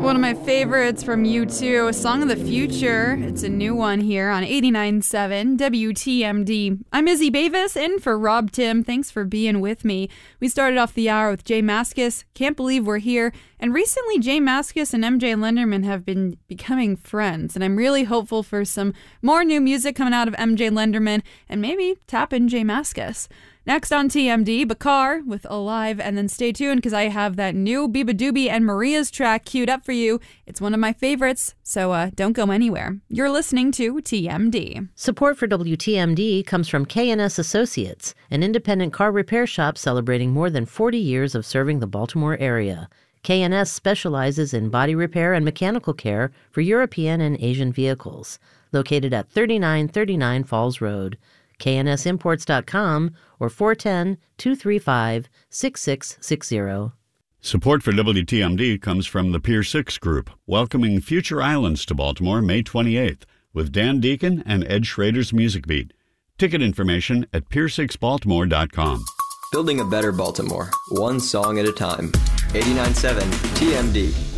One of my favorites from U2, a song of the future. It's a new one here on 89.7 WTMD. I'm Izzy Bavis, in for Rob Tim. Thanks for being with me. We started off the hour with J Mascis, Can't Believe We're Here. And recently, J Mascis and MJ Lenderman have been becoming friends. And I'm really hopeful for some more new music coming out of MJ Lenderman and maybe tap in J Mascis. Next on TMD, Bakar with Alive, and then stay tuned because I have that new Biba Doobie and Maria's track queued up for you. It's one of my favorites, so don't go anywhere. You're listening to TMD. Support for WTMD comes from K&S Associates, an independent car repair shop celebrating more than 40 years of serving the Baltimore area. K&S specializes in body repair and mechanical care for European and Asian vehicles. Located at 3939 Falls Road. knsimports.com or 410-235-6660. Support for WTMD comes from the Pier 6 Group, welcoming Future Islands to Baltimore May 28th with Dan Deacon and Ed Schrader's Music Beat. Ticket information at pier6baltimore.com. Building a better Baltimore, one song at a time. 89.7 TMD.